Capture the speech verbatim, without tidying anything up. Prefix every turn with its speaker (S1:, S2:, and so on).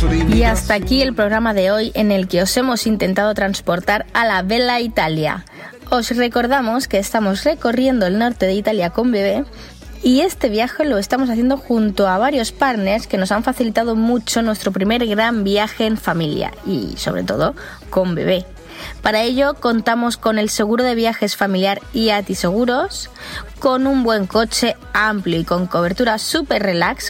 S1: Y hasta aquí el programa de hoy, en el que os hemos intentado transportar a la Bella Italia. Os recordamos que estamos recorriendo el norte de Italia con bebé, y este viaje lo estamos haciendo junto a varios partners que nos han facilitado mucho nuestro primer gran viaje en familia y, sobre todo, con bebé. Para ello contamos con el seguro de viajes familiar I A T I Seguros, con un buen coche amplio y con cobertura super relax